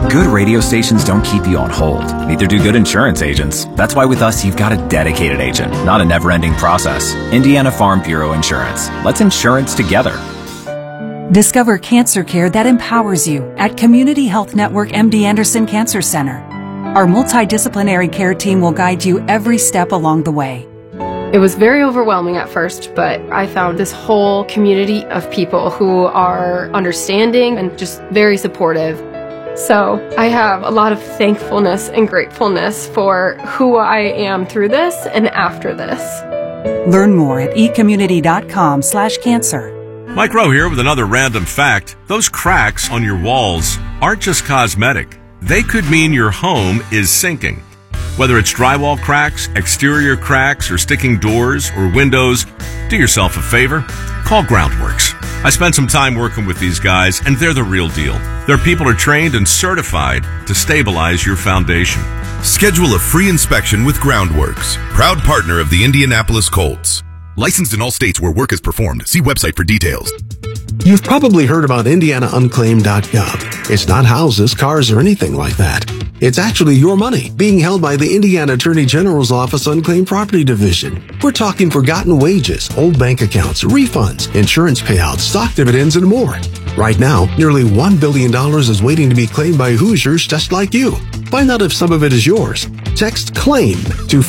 Good radio stations don't keep you on hold. Neither do good insurance agents. That's why with us, you've got a dedicated agent, not a never-ending process. Indiana Farm Bureau Insurance. Let's insurance together. Discover cancer care that empowers you at Community Health Network MD Anderson Cancer Center. Our multidisciplinary care team will guide you every step along the way. It was very overwhelming at first, but I found this whole community of people who are understanding and just very supportive. So I have a lot of thankfulness and gratefulness for who I am through this and after this. Learn more at ecommunity.com/cancer. Mike Rowe here with another random fact. Those cracks on your walls aren't just cosmetic. They could mean your home is sinking. Whether it's drywall cracks, exterior cracks, or sticking doors or windows, do yourself a favor. Call Groundworks. I spent some time working with these guys, and they're the real deal. Their people are trained and certified to stabilize your foundation. Schedule a free inspection with Groundworks, proud partner of the Indianapolis Colts. Licensed in all states where work is performed. See website for details. You've probably heard about IndianaUnclaimed.gov. It's not houses, cars, or anything like that. It's actually your money being held by the Indiana Attorney General's Office Unclaimed Property Division. We're talking forgotten wages, old bank accounts, refunds, insurance payouts, stock dividends, and more. Right now, nearly $1 billion is waiting to be claimed by Hoosiers just like you. Find out if some of it is yours. Text CLAIM to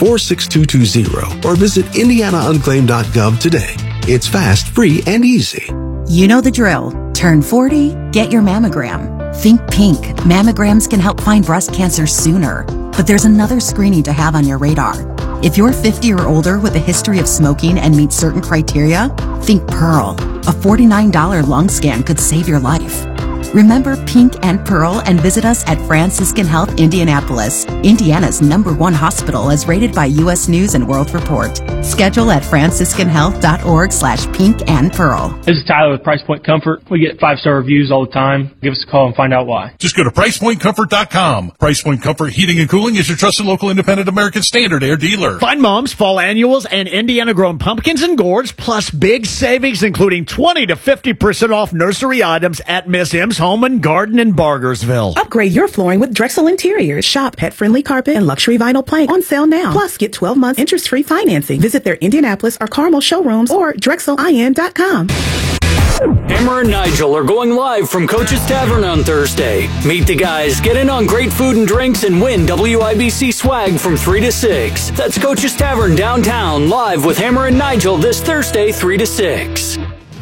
46220 or visit IndianaUnclaimed.gov today. It's fast, free, and easy. You know the drill. Turn 40, get your mammogram. Think pink. Mammograms can help find breast cancer sooner. But there's another screening to have on your radar. If you're 50 or older with a history of smoking and meet certain criteria, think Pearl. A $49 lung scan could save your life. Remember Pink and Pearl and visit us at Franciscan Health Indianapolis, Indiana's #1 hospital as rated by U.S. News and World Report. Schedule at franciscanhealth.org/pink and pearl. This is Tyler with Price Point Comfort. We get 5-star reviews all the time. Give us a call and find out why. Just go to PricePointComfort.com. Price Point Comfort Heating and Cooling is your trusted local independent American Standard Air dealer. Find Mom's fall annuals and Indiana-grown pumpkins and gourds, plus big savings including 20 to 50% off nursery items at Miss M's Home and Garden in Bargersville. Upgrade your flooring with Drexel Interiors. Shop pet-friendly carpet and luxury vinyl plank on sale now. Plus, get 12 months interest-free financing. Visit their Indianapolis or Carmel showrooms or DrexelIN.com. Hammer and Nigel are going live from Coach's Tavern on Thursday. Meet the guys, get in on great food and drinks, and win WIBC swag from 3 to 6. That's Coach's Tavern downtown, live with Hammer and Nigel this Thursday, 3 to 6.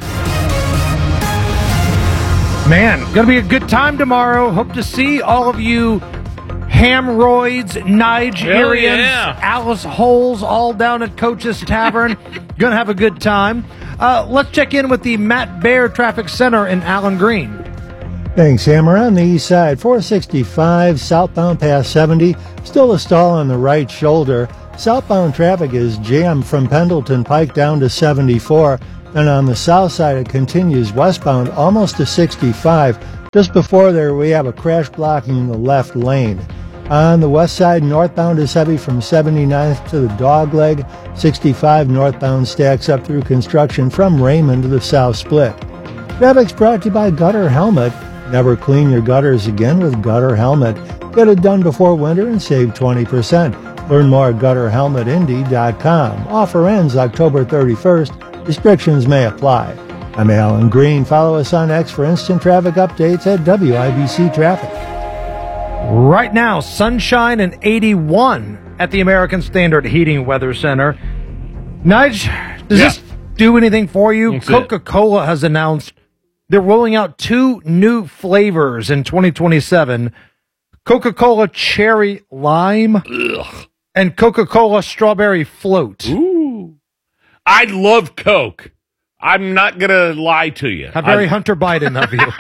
Man, gonna be a good time tomorrow. Hope to see all of you Hamroids, Nigerians, Alice Holes, all down at Coach's Tavern. Gonna have a good time. Let's check in with the Matt Baer Traffic Center in Allen Green. Thanks, Hammer. On the east side, 465 southbound past 70. Still a stall on the right shoulder. Southbound traffic is jammed from Pendleton Pike down to 74. And on the south side, it continues westbound almost to 65. Just before there, we have a crash blocking the left lane. On the west side, northbound is heavy from 79th to the Dogleg. 65 northbound stacks up through construction from Raymond to the south split. Traffic's brought to you by Gutter Helmet. Never clean your gutters again with Gutter Helmet. Get it done before winter and save 20%. Learn more at GutterHelmetIndy.com. Offer ends October 31st. Restrictions may apply. I'm Alan Green. Follow us on X for instant traffic updates at WIBC Traffic. Right now, sunshine and 81 at the American Standard Heating Weather Center. Nige, does this do anything for you? Coca-Cola has announced they're rolling out 2 new flavors in 2027. Coca-Cola Cherry Lime and Coca-Cola Strawberry Float. Ooh. I love Coke. I'm not going to lie to you. How very Hunter Biden of you.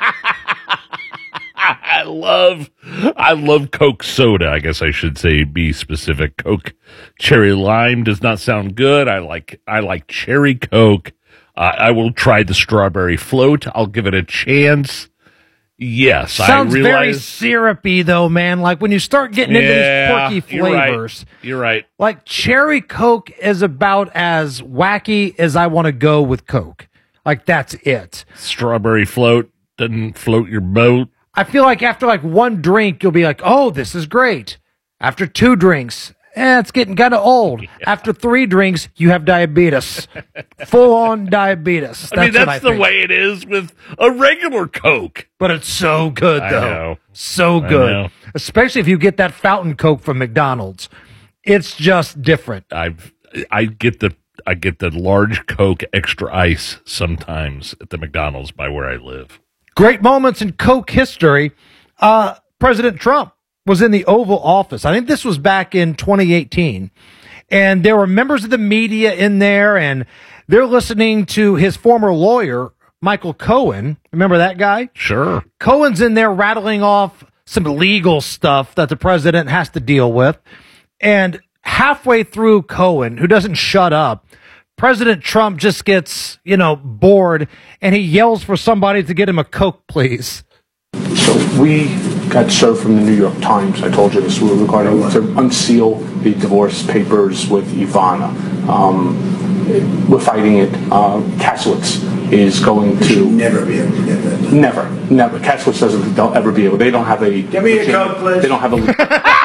I love Coke soda. I guess I should say, be specific. Coke Cherry Lime does not sound good. I like Cherry Coke. I will try the Strawberry Float. I'll give it a chance. Yes, sounds I realize. Very syrupy, though, man. Like when you start getting into these quirky flavors. You're right. Like Cherry Coke is about as wacky as I want to go with Coke. Like that's it. Strawberry Float doesn't float your boat. I feel like after like one drink, you'll be like, oh, this is great. After 2 drinks, it's getting kind of old. Yeah. After 3 drinks, you have diabetes. Full-on diabetes. That's the way it is with a regular Coke. But it's so good, though. I know. So good. Especially if you get that fountain Coke from McDonald's. It's just different. I get the large Coke extra ice sometimes at the McDonald's by where I live. Great moments in Coke history. President Trump was in the Oval Office. I think this was back in 2018. And there were members of the media in there, and they're listening to his former lawyer, Michael Cohen. Remember that guy? Sure. Cohen's in there rattling off some legal stuff that the president has to deal with. And halfway through Cohen, who doesn't shut up, President Trump just gets, bored, and he yells for somebody to get him a Coke, please. So we got served from the New York Times. I told you this regarding to unseal the divorce papers with Ivana. We're fighting it. Kaslowitz is going to never be able to get that. Never. Kaslowitz doesn't. They'll ever be able. They don't have a. Give me a Coke, please. They don't have a.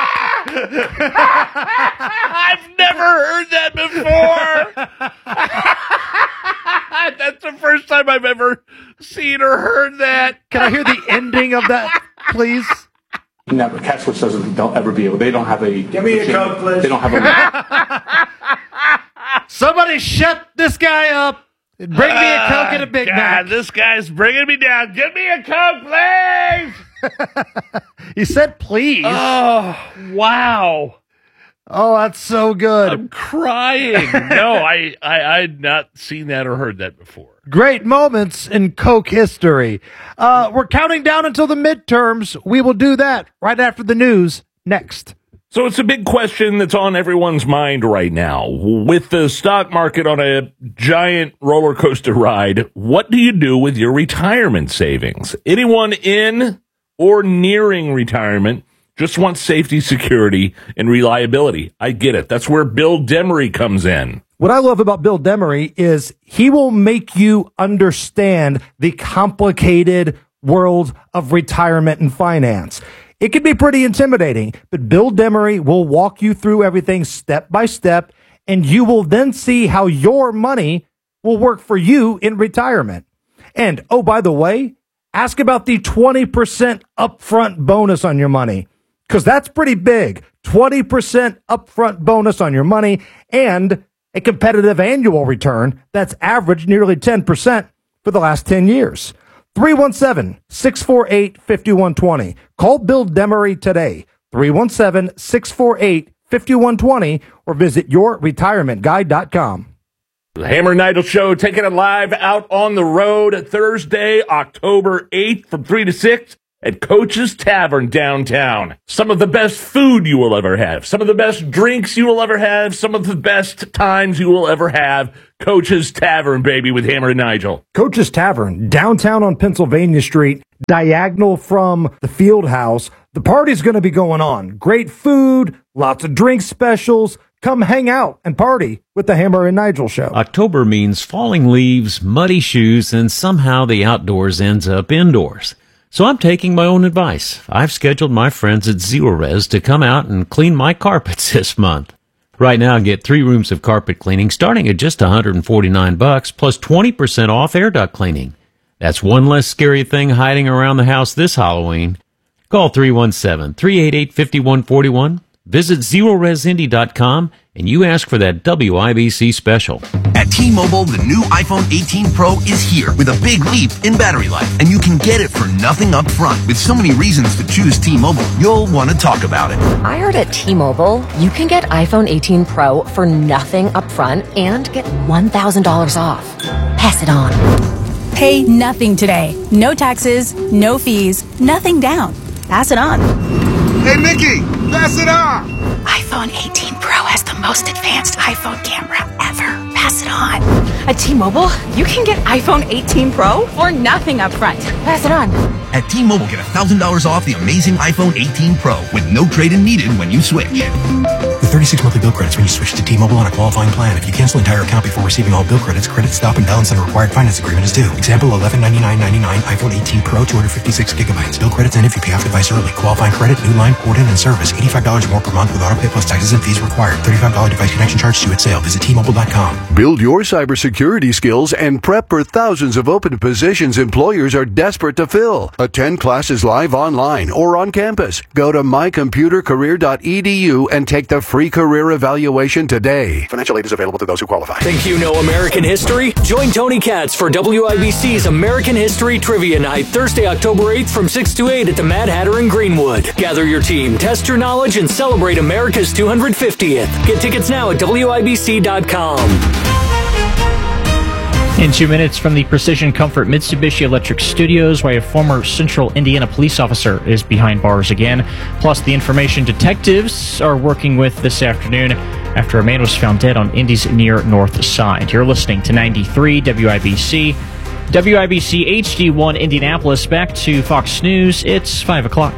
I've never heard that before. That's the first time I've ever seen or heard that. Can I hear the ending of that, please? Never. Kaslowitz doesn't. They'll ever be able. They don't have a. Give me a Coke, please. They don't have a. Somebody shut this guy up. Bring me a Coke and a Big Mac. This guy's bringing me down. Give me a Coke, please. He said please. Oh, wow. Oh, that's so good. I'm crying. No, I had not seen that or heard that before. Great moments in Coke history. We're counting down until the midterms. We will do that right after the news next. So it's a big question that's on everyone's mind right now. With the stock market on a giant roller coaster ride, what do you do with your retirement savings? Anyone in or nearing retirement just wants safety, security, and reliability. I get it. That's where Bill Demery comes in. What I love about Bill Demery is he will make you understand the complicated world of retirement and finance. It can be pretty intimidating, but Bill Demery will walk you through everything step by step, and you will then see how your money will work for you in retirement. And, oh, by the way, ask about the 20% upfront bonus on your money, because that's pretty big. 20% upfront bonus on your money and a competitive annual return that's averaged nearly 10% for the last 10 years. 317-648-5120. Call Bill Demery today. 317-648-5120 or visit yourretirementguide.com. The Hammer and Nigel Show taking it live out on the road Thursday, October 8th from 3 to 6 at Coach's Tavern downtown. Some of the best food you will ever have. Some of the best drinks you will ever have. Some of the best times you will ever have. Coach's Tavern, baby, with Hammer and Nigel. Coach's Tavern, downtown on Pennsylvania Street, diagonal from the Field House. The party's going to be going on. Great food, lots of drink specials. Come hang out and party with the Hammer and Nigel Show. October means falling leaves, muddy shoes, and somehow the outdoors ends up indoors. So I'm taking my own advice. I've scheduled my friends at Zerorez to come out and clean my carpets this month. Right now, get 3 rooms of carpet cleaning starting at just $149 plus 20% off air duct cleaning. That's one less scary thing hiding around the house this Halloween. Call 317-388-5141. Visit ZeroResIndy.com and you ask for that WIBC special. At T-Mobile, the new iPhone 18 Pro is here with a big leap in battery life, and you can get it for nothing up front. With so many reasons to choose T-Mobile, you'll want to talk about it. I heard at T-Mobile, you can get iPhone 18 Pro for nothing up front and get $1,000 off. Pass it on. Pay nothing today. No taxes, no fees, nothing down. Pass it on. Hey, Mickey, pass it on. iPhone 18 Pro has the most advanced iPhone camera ever. Pass it on. At T-Mobile, you can get iPhone 18 Pro for nothing up front. Pass it on. At T-Mobile, get $1,000 off the amazing iPhone 18 Pro with no trade-in needed when you switch. 36 monthly bill credits when you switch to T-Mobile on a qualifying plan. If you cancel entire account before receiving all bill credits, credit stop and balance on a required finance agreement is due. Example, $1199.99 iPhone 18 Pro, 256 gigabytes. Bill credits end if you pay off device early. Qualifying credit, new line, port in, and service. $85 more per month with auto pay plus taxes and fees required. $35 device connection charge due at sale. Visit T-Mobile.com. Build your cybersecurity skills and prep for thousands of open positions employers are desperate to fill. Attend classes live online or on campus. Go to mycomputercareer.edu and take the free career evaluation today. Financial aid is available to those who qualify. Think you know American history? Join Tony Katz for WIBC's American History Trivia Night, Thursday, October 8th from 6 to 8 at the Mad Hatter in Greenwood. Gather your team, test your knowledge, and celebrate America's 250th. Get tickets now at WIBC.com. In 2 minutes from the Precision Comfort Mitsubishi Electric Studios, where a former Central Indiana police officer is behind bars again. Plus, the information detectives are working with this afternoon after a man was found dead on Indy's near North Side. You're listening to 93 WIBC. WIBC HD1 Indianapolis. Back to Fox News. It's 5 o'clock.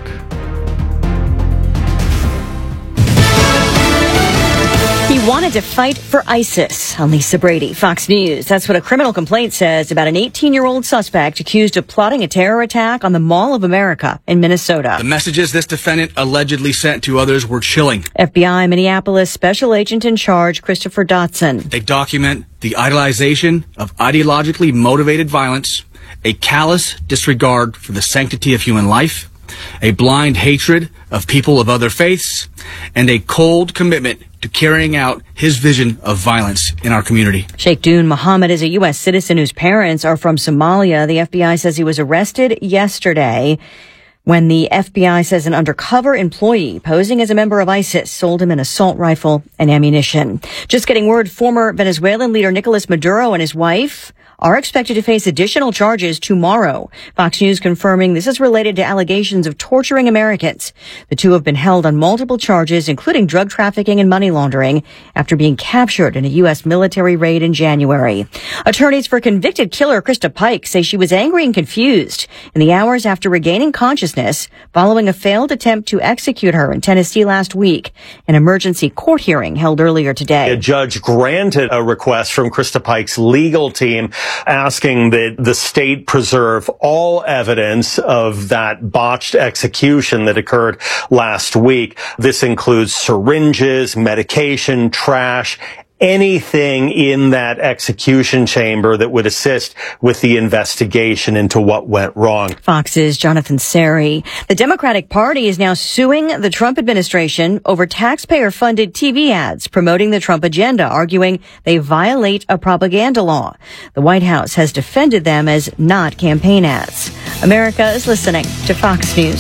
He wanted to fight for ISIS. I'm Lisa Brady, Fox News. That's what a criminal complaint says about an 18-year-old suspect accused of plotting a terror attack on the Mall of America in Minnesota. The messages this defendant allegedly sent to others were chilling. FBI Minneapolis Special Agent in Charge Christopher Dotson. They document the idolization of ideologically motivated violence, a callous disregard for the sanctity of human life, a blind hatred of people of other faiths, and a cold commitment to carrying out his vision of violence in our community. Sheikh Dune Mohammed is a U.S. citizen whose parents are from Somalia. The FBI says he was arrested yesterday when the FBI says an undercover employee posing as a member of ISIS sold him an assault rifle and ammunition. Just getting word, former Venezuelan leader Nicolas Maduro and his wife are expected to face additional charges tomorrow. Fox News confirming this is related to allegations of torturing Americans. The two have been held on multiple charges, including drug trafficking and money laundering, after being captured in a U.S. military raid in January. Attorneys for convicted killer Krista Pike say she was angry and confused in the hours after regaining consciousness following a failed attempt to execute her in Tennessee last week. An emergency court hearing held earlier today. A judge granted a request from Krista Pike's legal team asking that the state preserve all evidence of that botched execution that occurred last week. This includes syringes, medication, trash, anything in that execution chamber that would assist with the investigation into what went wrong. Fox's Jonathan Seri. The Democratic Party is now suing the Trump administration over taxpayer-funded TV ads promoting the Trump agenda, arguing they violate a propaganda law. The White House has defended them as not campaign ads. America is listening to Fox News.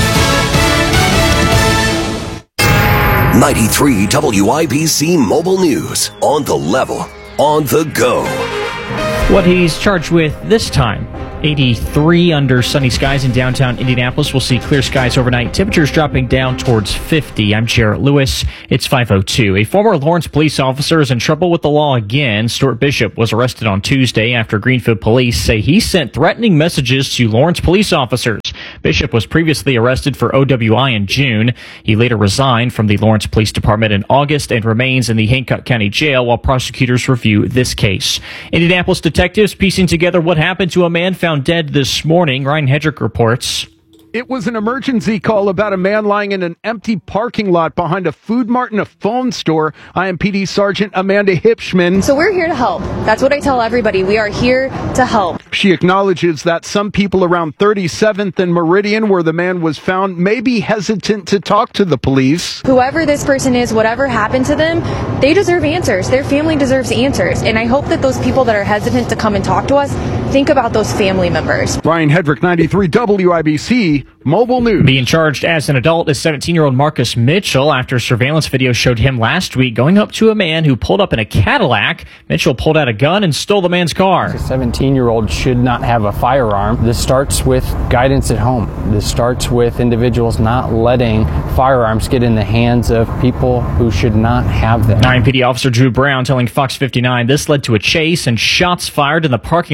93 WIBC Mobile News. On the level, on the go. What he's charged with this time. 83 under sunny skies in downtown Indianapolis. We'll see clear skies overnight. Temperatures dropping down towards 50. I'm Jarrett Lewis. It's 5:02. A former Lawrence police officer is in trouble with the law again. Stuart Bishop was arrested on Tuesday after Greenfield police say he sent threatening messages to Lawrence police officers. Bishop was previously arrested for OWI in June. He later resigned from the Lawrence Police Department in August and remains in the Hancock County Jail while prosecutors review this case. Indianapolis detectives piecing together what happened to a man found dead this morning. Ryan Hedrick reports. It was an emergency call about a man lying in an empty parking lot behind a food mart and a phone store. IMPD Sergeant Amanda Hipschman. So we're here to help. That's what I tell everybody. We are here to help. She acknowledges that some people around 37th and Meridian, where the man was found, may be hesitant to talk to the police. Whoever this person is, whatever happened to them, they deserve answers. Their family deserves answers. And I hope that those people that are hesitant to come and talk to us think about those family members. Ryan Hedrick, 93 WIBC Mobile News. Being charged as an adult is 17-year-old Marcus Mitchell after surveillance video showed him last week going up to a man who pulled up in a Cadillac. Mitchell pulled out a gun and stole the man's car. A 17-year-old should not have a firearm. This starts with guidance at home. This starts with individuals not letting firearms get in the hands of people who should not have them. IMPD officer Drew Brown telling Fox 59 this led to a chase and shots fired in the parking lot of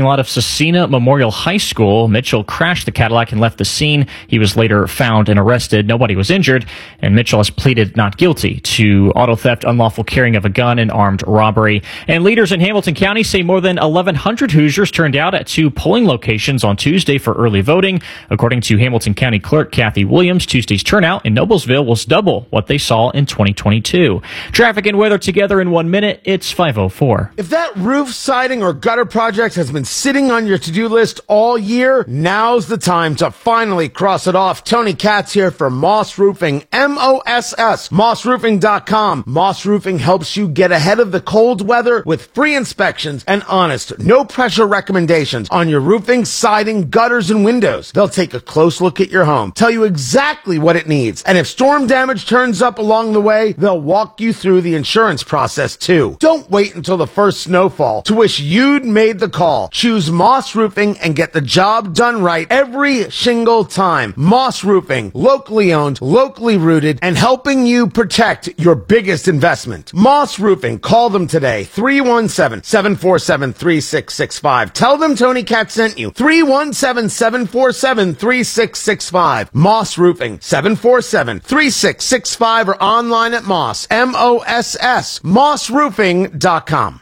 Massena Memorial High School. Mitchell crashed the Cadillac and left the scene. He was later found and arrested. Nobody was injured, and Mitchell has pleaded not guilty to auto theft, unlawful carrying of a gun, and armed robbery. And leaders in Hamilton County say more than 1,100 Hoosiers turned out at 2 polling locations on Tuesday for early voting. According to Hamilton County Clerk Kathy Williams, Tuesday's turnout in Noblesville was double what they saw in 2022. Traffic and weather together in 1 minute. It's 5:04. If that roof, siding, or gutter project has been sitting on your to-do list all year, now's the time to finally cross it off. Tony Katz here for Moss Roofing, M-O-S-S, mossroofing.com. Moss Roofing helps you get ahead of the cold weather with free inspections and honest, no-pressure recommendations on your roofing, siding, gutters, and windows. They'll take a close look at your home, tell you exactly what it needs, and if storm damage turns up along the way, they'll walk you through the insurance process too. Don't wait until the first snowfall to wish you'd made the call. Choose Moss Roofing and get the job done right every single time. Moss Roofing, locally owned, locally rooted, and helping you protect your biggest investment. Moss Roofing, call them today, 317-747-3665. Tell them Tony Katz sent you, 317-747-3665. Moss Roofing, 747-3665, or online at Moss, M-O-S-S, mossroofing.com.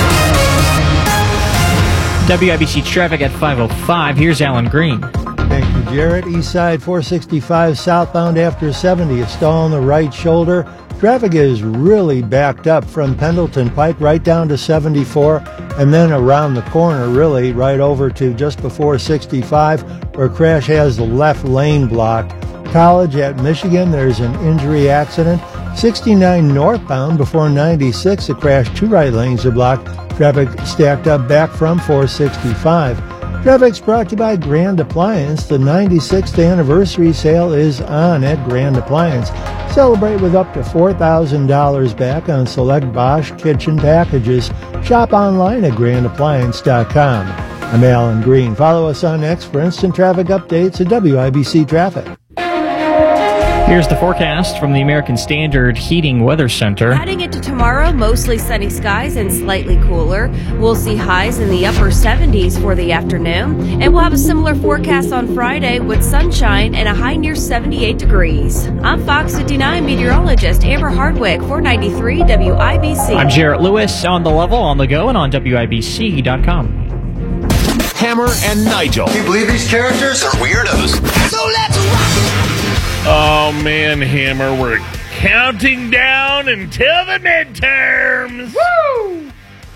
WIBC traffic at 5:05. Here's Alan Green. Thank you, Jarrett. East side 465 southbound after 70. A stall on the right shoulder. Traffic is really backed up from Pendleton Pike right down to 74, and then around the corner, really, right over to just before 65, where crash has the left lane blocked. College at Michigan, there's an injury accident. 69 northbound before 96, a crash, 2 right lanes are blocked. Traffic stacked up back from 465. Traffic's brought to you by Grand Appliance. The 96th anniversary sale is on at Grand Appliance. Celebrate with up to $4,000 back on select Bosch kitchen packages. Shop online at grandappliance.com. I'm Alan Green. Follow us on X for instant traffic updates at WIBC Traffic. Here's the forecast from the American Standard Heating Weather Center. Heading into tomorrow, mostly sunny skies and slightly cooler. We'll see highs in the upper 70s for the afternoon. And we'll have a similar forecast on Friday with sunshine and a high near 78 degrees. I'm Fox 59 meteorologist Amber Hardwick, 493 WIBC. I'm Jarrett Lewis, on the level, on the go, and on WIBC.com. Hammer and Nigel. Can you believe these characters are weirdos? So let's rock! Oh man, Hammer, we're counting down until the midterms. Woo!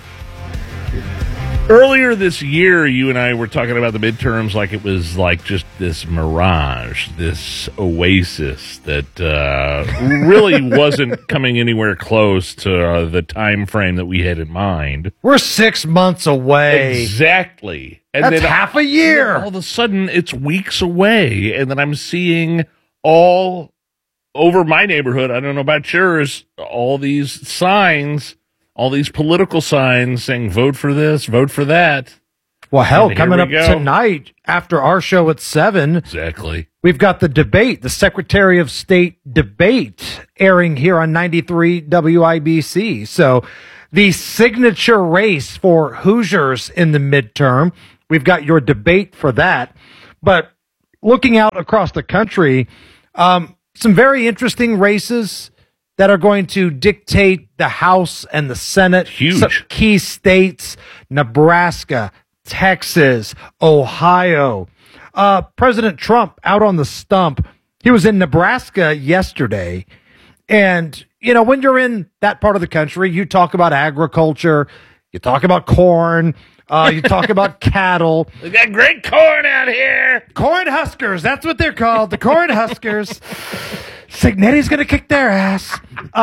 Earlier this year, you and I were talking about the midterms like it was like just this mirage, this oasis that really wasn't coming anywhere close to the time frame that we had in mind. We're 6 months away. Exactly. And that's then half a year. All of a sudden, it's weeks away, and then I'm seeing all over my neighborhood, I don't know about yours, all these signs, all these political signs saying vote for this, vote for that. Well, hell, coming up tonight after our show at 7. Exactly. We've got the debate, the Secretary of State debate airing here on 93 WIBC. So the signature race for Hoosiers in the midterm, we've got your debate for that. But looking out across the country, some very interesting races that are going to dictate the House and the Senate. Huge. Some key states, Nebraska, Texas, Ohio. President Trump out on the stump. He was in Nebraska yesterday. And, you know, when you're in that part of the country, you talk about agriculture, you talk about corn, you talk about cattle. We got great corn out here. Corn Huskers, that's what they're called, the Corn Huskers. Signetti's going to kick their ass.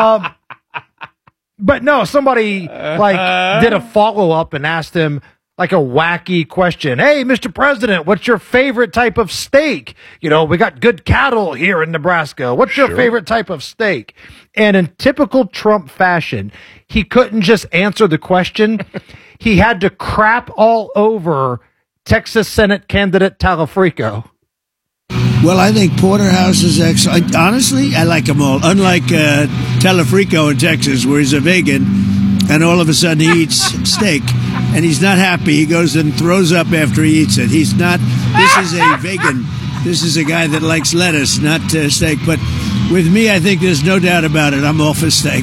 But no, somebody did a follow-up and asked him like a wacky question. Hey, Mr. President, what's your favorite type of steak? You know, we got good cattle here in Nebraska. What's your favorite type of steak? And in typical Trump fashion, he couldn't just answer the question. He had to crap all over Texas Senate candidate Talafrico. Well, I think Porterhouse is excellent. Honestly, I like them all. Unlike Talafrico in Texas, where he's a vegan, and all of a sudden he eats steak. and he's not happy. He goes and throws up after he eats it. He's not. This is a vegan. This is a guy that likes lettuce, not steak. But with me, I think there's no doubt about it. I'm all for steak.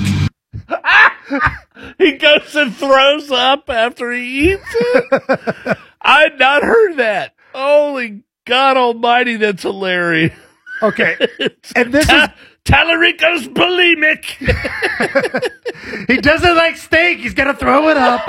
He goes and throws up after he eats it? I'd not heard that. Holy God almighty, that's hilarious. Okay. And this is... Tallarico's bulimic. He doesn't like steak. He's got to throw it up.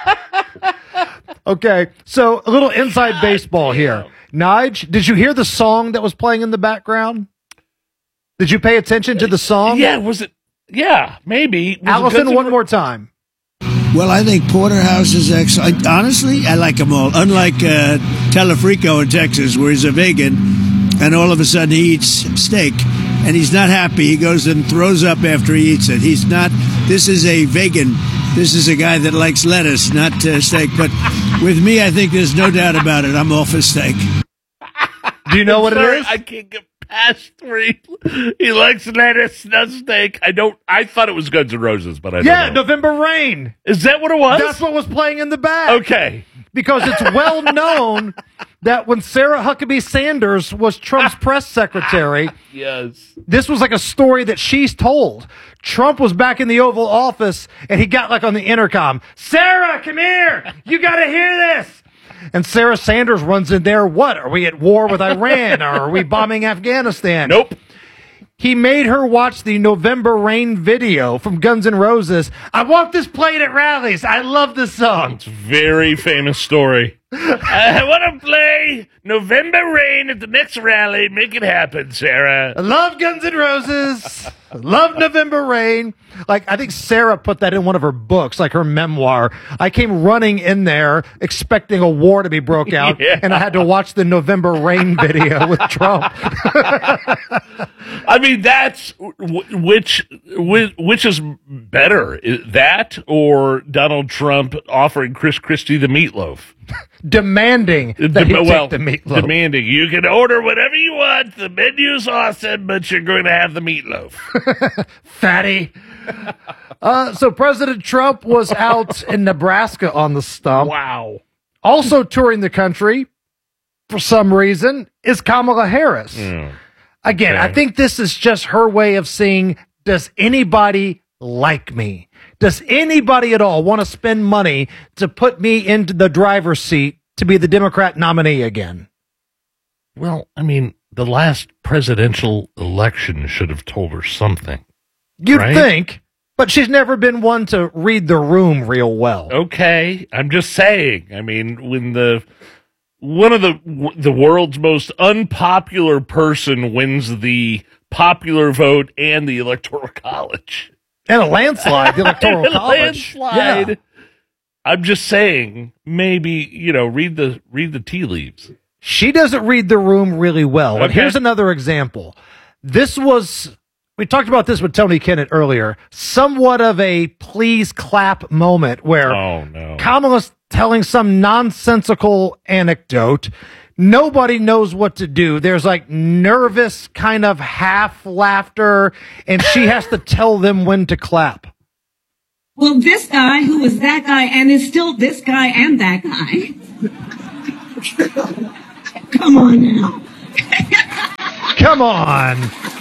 Okay. So a little inside baseball here. Nige, did you hear the song that was playing in the background? Did you pay attention to the song? Yeah, was it? Yeah, maybe. Allison, one more time. Well, I think Porterhouse is excellent. Honestly, I like them all. Unlike Telefrico in Texas, where he's a vegan, and all of a sudden he eats steak, and he's not happy. He goes and throws up after he eats it. He's not. This is a vegan. This is a guy that likes lettuce, not steak. But with me, I think there's no doubt about it. I'm all for steak. Do you know what it is? I can't get past where he likes lettuce, not steak. I thought it was Guns N' Roses, but I don't know. November Rain. Is that what it was? That's what was playing in the back. Okay. Because it's well known that when Sarah Huckabee Sanders was Trump's press secretary, yes, this was like a story that she's told. Trump was back in the Oval Office, and he got like on the intercom, "Sarah, come here. You got to hear this." And Sarah Sanders runs in there. What? Are we at war with Iran? Or are we bombing Afghanistan? Nope. He made her watch the November Rain video from Guns N' Roses. I want this played at rallies. I love this song. It's a very famous story. I want to play November Rain at the next rally. Make it happen, Sarah. I love Guns N' Roses. I love November Rain. Like, I think Sarah put that in one of her books, like her memoir. I came running in there expecting a war to be broke out, and I had to watch the November Rain video with Trump. I mean, that's which is better, that or Donald Trump offering Chris Christie the meatloaf? Demanding that he take the meatloaf. Demanding. You can order whatever you want. The menu's awesome, but you're going to have the meatloaf. Fatty. So President Trump was out in Nebraska on the stump. Wow. Also touring the country, for some reason, is Kamala Harris. Again, I think this is just her way of saying, does anybody like me? Does anybody at all want to spend money to put me into the driver's seat to be the Democrat nominee again? Well, I mean, the last presidential election should have told her something. You'd think, but she's never been one to read the room real well. Okay, I'm just saying. I mean, when one of the world's most unpopular person wins the popular vote and the Electoral College. And a landslide, the Electoral College. Landslide. Yeah. I'm just saying, maybe, read the tea leaves. She doesn't read the room really well. Okay. And here's another example. We talked about this with Tony Kennett earlier, somewhat of a please clap moment where Kamala's telling some nonsensical anecdote. Nobody knows what to do. There's like nervous kind of half laughter, and she has to tell them when to clap. Well, this guy who was that guy and is still this guy and that guy. Come on now. Come on.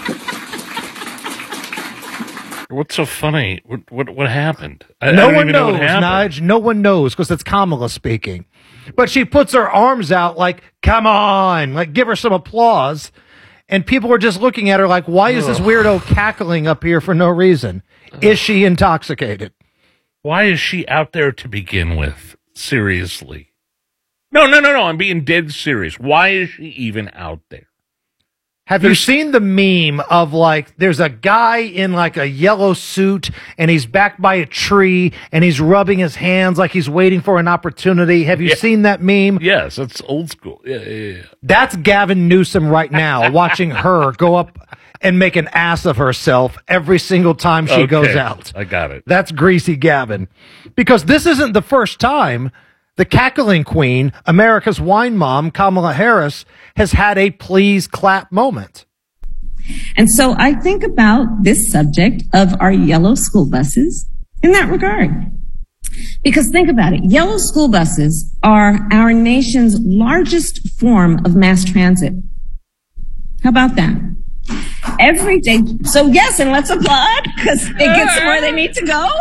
What's so funny? What happened? No one knows, Nige. No one knows because it's Kamala speaking. But she puts her arms out like, come on, like give her some applause. And people are just looking at her like, why is this weirdo cackling up here for no reason? Is she intoxicated? Why is she out there to begin with? Seriously. No. I'm being dead serious. Why is she even out there? Have you seen the meme of like, there's a guy in like a yellow suit and he's back by a tree and he's rubbing his hands like he's waiting for an opportunity? Have you seen that meme? Yes, that's old school. Yeah. That's Gavin Newsom right now, watching her go up and make an ass of herself every single time she goes out. I got it. That's Greasy Gavin. Because this isn't the first time the cackling queen, America's wine mom, Kamala Harris, has had a please clap moment. And so I think about this subject of our yellow school buses in that regard. Because think about it. Yellow school buses are our nation's largest form of mass transit. How about that? Every day. So yes, and let's applaud because it gets where they need to go.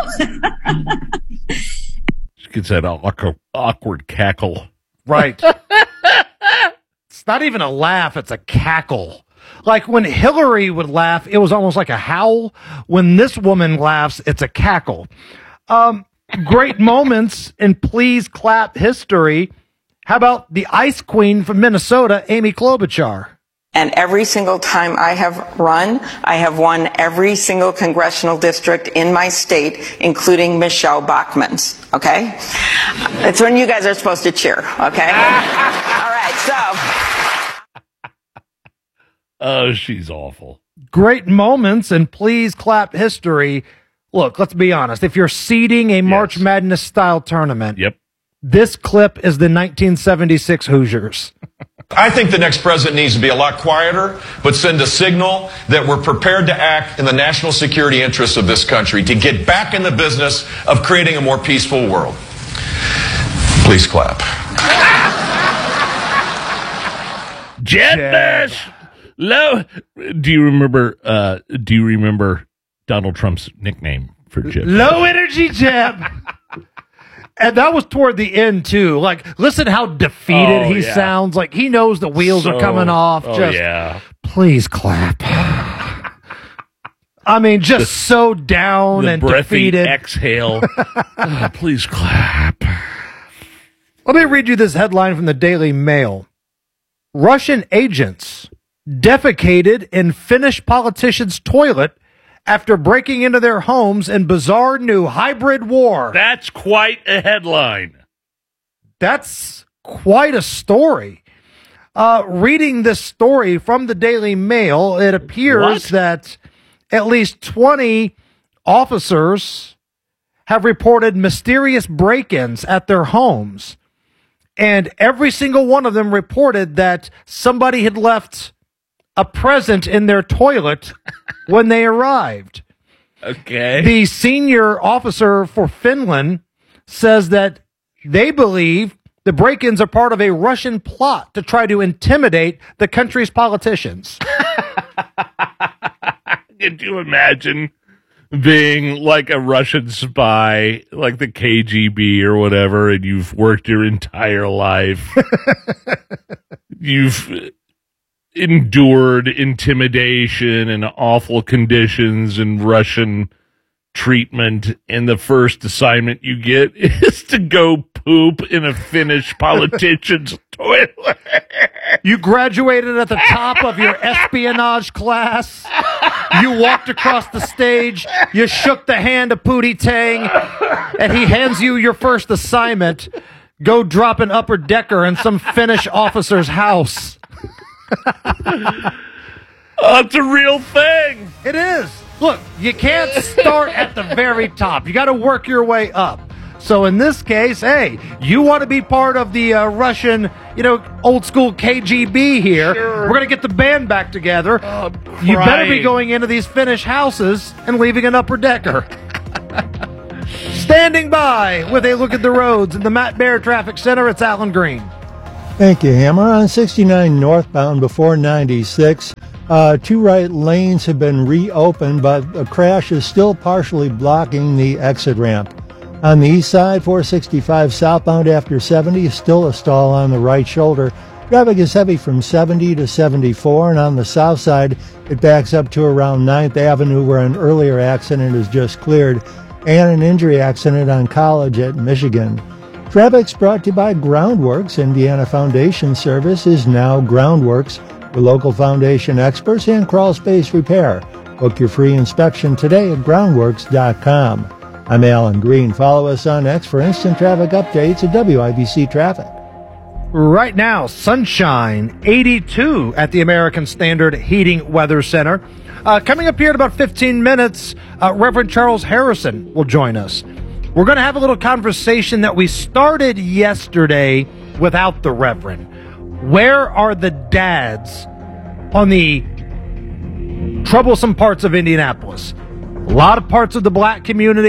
She gets that awkward cackle. Right. It's not even a laugh, it's a cackle. Like when Hillary would laugh, it was almost like a howl. When this woman laughs, it's a cackle. Great moments in Please Clap history. How about the Ice Queen from Minnesota, Amy Klobuchar? And every single time I have run, I have won every single congressional district in my state, including Michelle Bachmann's, okay? It's when you guys are supposed to cheer, okay? All right, so. Oh, she's awful. Great moments in Please Clap history. Look, let's be honest. If you're seeding a March Madness style tournament, this clip is the 1976 Hoosiers. I think the next president needs to be a lot quieter, but send a signal that we're prepared to act in the national security interests of this country to get back in the business of creating a more peaceful world. Please clap. Jeb Bush. Low. Do you remember Donald Trump's nickname for Jeb? Low energy Jeb. And that was toward the end, too. Like, listen how defeated he sounds. Like, he knows the wheels are coming off. Please clap. I mean, just so down and defeated. Exhale. Please clap. Let me read you this headline from the Daily Mail. Russian agents defecated in Finnish politician's toilet after breaking into their homes in bizarre new hybrid war. That's quite a headline. That's quite a story. Reading this story from the Daily Mail, it appears that at least 20 officers have reported mysterious break-ins at their homes. And every single one of them reported that somebody had left a present in their toilet when they arrived. Okay. The senior officer for Finland says that they believe the break-ins are part of a Russian plot to try to intimidate the country's politicians. Could you imagine being like a Russian spy, like the KGB or whatever, and you've worked your entire life? You've endured intimidation and awful conditions and Russian treatment, and the first assignment you get is to go poop in a Finnish politician's toilet. You graduated at the top of your espionage class. You walked across the stage. You shook the hand of Pootie Tang, and he hands you your first assignment. Go drop an upper decker in some Finnish officer's house. It's a real thing. It is. Look, you can't start at the very top. You got to work your way up. So in this case, hey, you want to be part of the Russian, old school KGB here. Sure. We're going to get the band back together. You better be going into these Finnish houses and leaving an upper decker. Standing by with a look at the roads in the Matt Bear Traffic Center, it's Alan Green. Thank you, Hammer. On 69 northbound before 96, two right lanes have been reopened, but a crash is still partially blocking the exit ramp. On the east side, 465 southbound after 70, still a stall on the right shoulder. Traffic is heavy from 70 to 74, and on the south side, it backs up to around 9th Avenue, where an earlier accident is just cleared, and an injury accident on College at Michigan. Traffic's brought to you by Groundworks. Indiana Foundation Service is now Groundworks, with local foundation experts and crawl space repair. Book your free inspection today at groundworks.com. I'm Alan Green. Follow us on X for instant traffic updates at WIBC Traffic. Right now, sunshine, 82 at the American Standard Heating Weather Center. Coming up here in about 15 minutes, Reverend Charles Harrison will join us. We're going to have a little conversation that we started yesterday without the Reverend. Where are the dads on the troublesome parts of Indianapolis? A lot of parts of the black community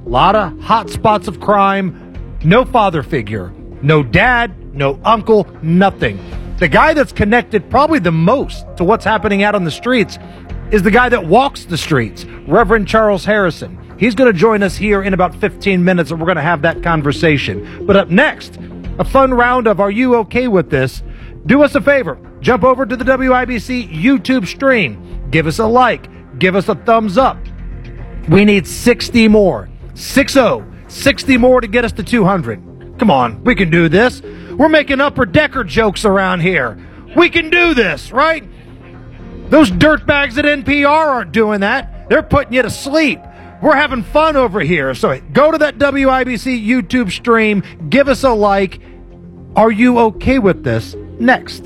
A lot of hot spots of crime. No father figure. No dad, no uncle, nothing. The guy that's connected probably the most to what's happening out on the streets is the guy that walks the streets, Reverend Charles Harrison. He's going to join us here in about 15 minutes, and we're going to have that conversation. But up next, a fun round of Are You Okay With This? Do us a favor. Jump over to the WIBC YouTube stream. Give us a like. Give us a thumbs up. We need 60 more. 60 more to get us to 200. Come on, we can do this. We're making upper decker jokes around here. We can do this, right? Those dirtbags at NPR aren't doing that. They're putting you to sleep. We're having fun over here. So go to that WIBC YouTube stream. Give us a like. Are you okay with this? Next.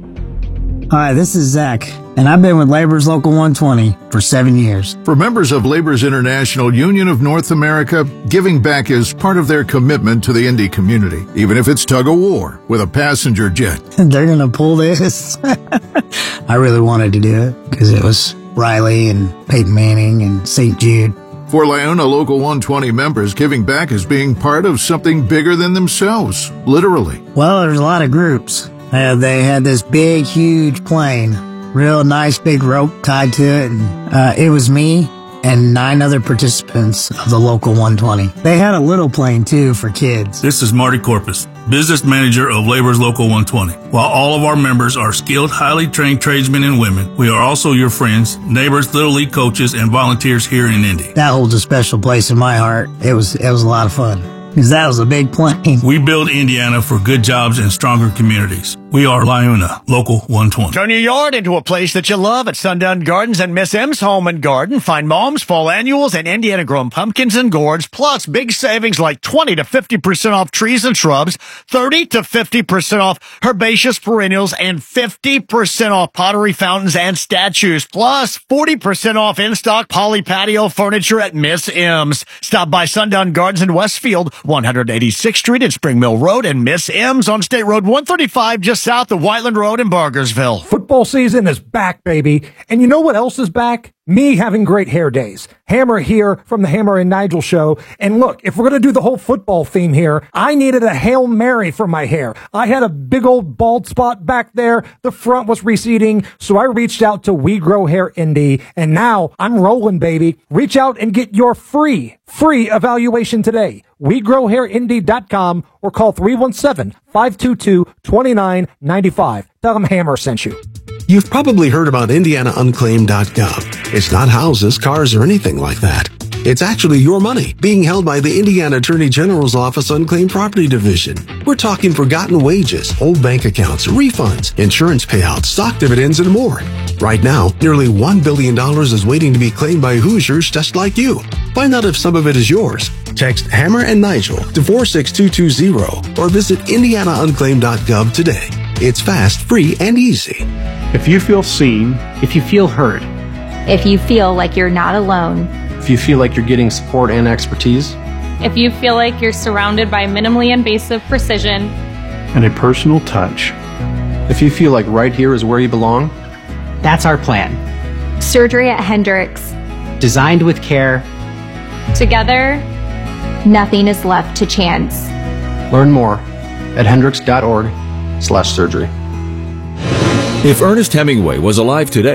Hi, this is Zach, and I've been with Labor's Local 120 for 7 years. For members of Labor's International Union of North America, giving back is part of their commitment to the Indy community, even if it's tug-of-war with a passenger jet. They're going to pull this? I really wanted to do it because it was Riley and Peyton Manning and St. Jude. For Liona Local 120 members, giving back is being part of something bigger than themselves, literally. Well, there's a lot of groups. They had this big, huge plane, real nice big rope tied to it, and it was me and 9 other participants of the Local 120. They had a little plane, too, for kids. This is Marty Corpus, business manager of Labor's Local 120. While all of our members are skilled, highly trained tradesmen and women, we are also your friends, neighbors, Little League coaches, and volunteers here in Indy. That holds a special place in my heart. It was a lot of fun. Because that was a big plane. We build Indiana for good jobs and stronger communities. We are Liona Local 120. Turn your yard into a place that you love at Sundown Gardens and Miss M's Home and Garden. Find Mom's Fall Annuals and Indiana grown pumpkins and gourds, plus big savings like 20 to 50% off trees and shrubs, 30 to 50% off herbaceous perennials, and 50% off pottery fountains and statues, plus 40% off in-stock poly patio furniture at Miss M's. Stop by Sundown Gardens in Westfield, 186th Street and Spring Mill Road, and Miss M's on State Road 135 just south of Whiteland Road in Bargersville. Football season is back, baby. And you know what else is back? Me having great hair days. Hammer here from the Hammer and Nigel show. And look, if we're going to do the whole football theme here, I needed a Hail Mary for my hair. I had a big old bald spot back there. The front was receding. So I reached out to We Grow Hair Indy. And now I'm rolling, baby. Reach out and get your free evaluation today. WeGrowHairIndy.com or call 317-522-2995. Tell them Hammer sent you. You've probably heard about IndianaUnclaimed.gov. It's not houses, cars, or anything like that. It's actually your money being held by the Indiana Attorney General's Office Unclaimed Property Division. We're talking forgotten wages, old bank accounts, refunds, insurance payouts, stock dividends, and more. Right now, nearly $1 billion is waiting to be claimed by Hoosiers just like you. Find out if some of it is yours. Text Hammer and Nigel to 46220 or visit IndianaUnclaimed.gov today. It's fast, free, and easy. If you feel seen, if you feel heard, if you feel like you're not alone, if you feel like you're getting support and expertise, if you feel like you're surrounded by minimally invasive precision and a personal touch, if you feel like right here is where you belong, that's our plan. Surgery at Hendricks. Designed with care. Together, nothing is left to chance. Learn more at hendricks.org/surgery. If Ernest Hemingway was alive today,